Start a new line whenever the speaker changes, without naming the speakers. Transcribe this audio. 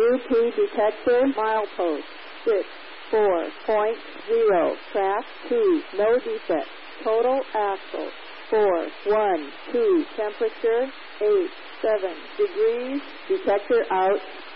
UP detector milepost 64.0. Track 2. No defect. Total axle 412. Temperature 87 degrees. Detector out.